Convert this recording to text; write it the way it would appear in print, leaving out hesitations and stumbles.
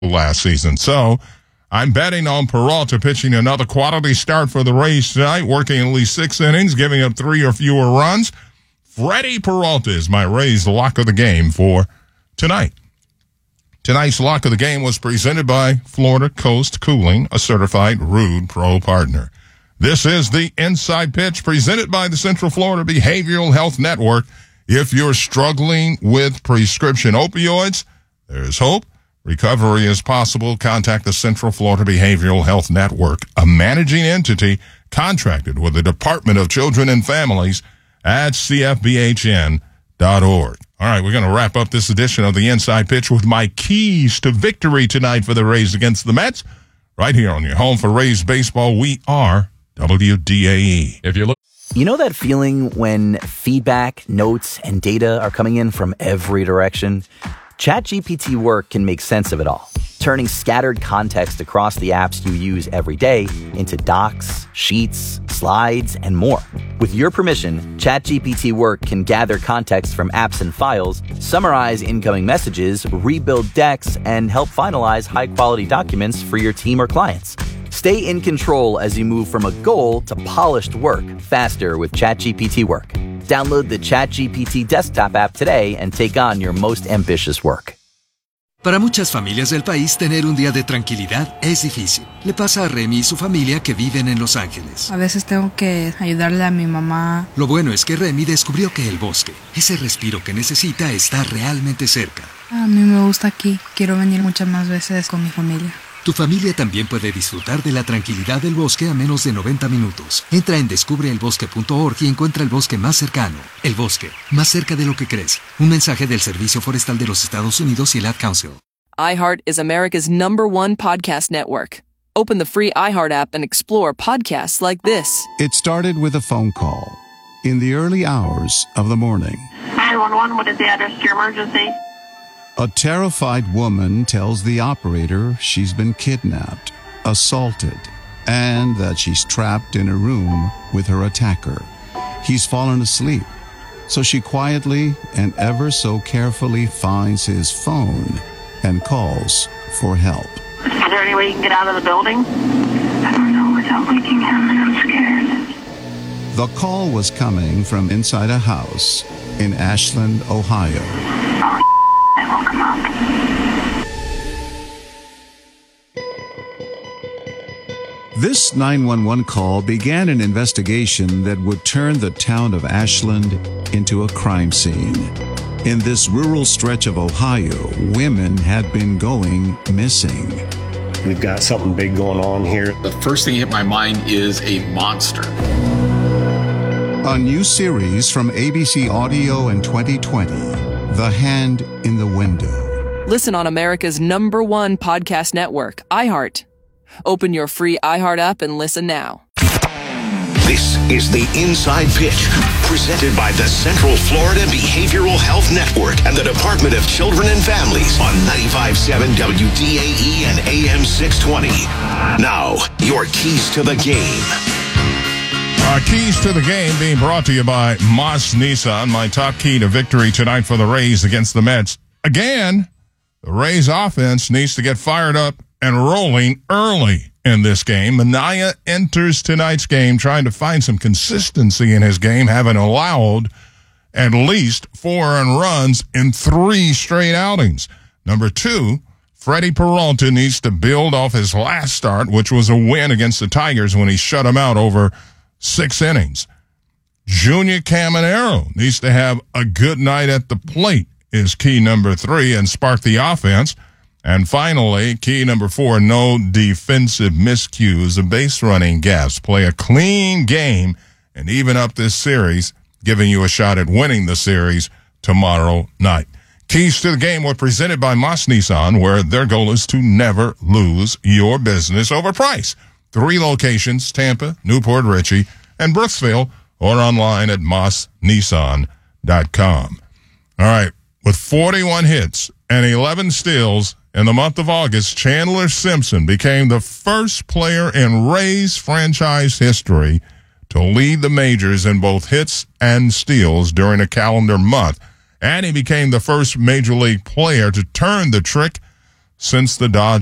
last season. So I'm betting on Peralta pitching another quality start for the Rays tonight, working at least 6 innings, giving up 3 or fewer runs. Freddie Peralta is my Rays lock of the game for tonight. Tonight's lock of the game was presented by Florida Coast Cooling, a certified Ruud Pro partner. This is the Inside Pitch presented by the Central Florida Behavioral Health Network. If you're struggling with prescription opioids, there's hope. Recovery is possible. Contact the Central Florida Behavioral Health Network, a managing entity contracted with the Department of Children and Families at cfbhn.org. All right, we're going to wrap up this edition of the Inside Pitch with my keys to victory tonight for the Rays against the Mets. Right here on your home for Rays baseball, we are WDAE. If you look, you know that feeling when feedback, notes, and data are coming in from every direction? ChatGPT Work can make sense of it all, turning scattered context across the apps you use every day into docs, sheets, slides, and more. With your permission, ChatGPT Work can gather context from apps and files, summarize incoming messages, rebuild decks, and help finalize high-quality documents for your team or clients. Stay in control as you move from a goal to polished work faster with ChatGPT Work. Download the ChatGPT desktop app today and take on your most ambitious work. Para muchas familias del país, tener un día de tranquilidad es difícil. Le pasa a Remy y su familia que viven en Los Ángeles. A veces tengo que ayudarle a mi mamá. Lo bueno es que Remy descubrió que el bosque, ese respiro que necesita, está realmente cerca. A mí me gusta aquí. Quiero venir muchas más veces con mi familia. Tu familia también puede disfrutar de la tranquilidad del bosque a menos de 90 minutos. Entra en descubreelbosque.org y encuentra el bosque más cercano. El bosque, más cerca de lo que crees. Un mensaje del Servicio Forestal de los Estados Unidos y el Ad Council. iHeart is America's #1 podcast network. Open the free iHeart app and explore podcasts like this. It started with a phone call in the early hours of the morning. 911, what is the address to your emergency? A terrified woman tells the operator she's been kidnapped, assaulted, and that she's trapped in a room with her attacker. He's fallen asleep, so she quietly and ever so carefully finds his phone and calls for help. Is there any way you can get out of the building? I don't know without waking him, and I'm scared. The call was coming from inside a house in Ashland, Ohio. I woke him up. This 911 call began an investigation that would turn the town of Ashland into a crime scene. In this rural stretch of Ohio, women had been going missing. We've got something big going on here. the first thing that hit my mind is a monster. A new series from ABC Audio in 2020, The Hand in the Window. Listen on America's #1 podcast network, iHeart. Open your free iHeart app and listen now. This is the Inside Pitch, presented by the Central Florida Behavioral Health Network and the Department of Children and Families on 95.7 WDAE and AM 620. Now, your keys to the game. Our keys to the game being brought to you by Moss Nissan, my top key to victory tonight for the Rays against the Mets. Again, the Rays offense needs to get fired up and rolling early in this game. Manaea enters tonight's game trying to find some consistency in his game, having allowed at least 4 earned runs in 3 straight outings. Number 2, Freddie Peralta needs to build off his last start, which was a win against the Tigers when he shut them out over 6 innings. Junior Caminero needs to have a good night at the plate is key number 3 and spark the offense. And finally, key number 4, no defensive miscues, a base running gaps. Play a clean game and even up this series, giving you a shot at winning the series tomorrow night. Keys to the game were presented by Moss Nissan, where their goal is to never lose your business over price. 3 locations, Tampa, Newport Richey, and Brooksville, or online at mossnissan.com. All right, with 41 hits and 11 steals in the month of August, Chandler Simpson became the first player in Rays franchise history to lead the majors in both hits and steals during a calendar month. And he became the first major league player to turn the trick since the Dodgers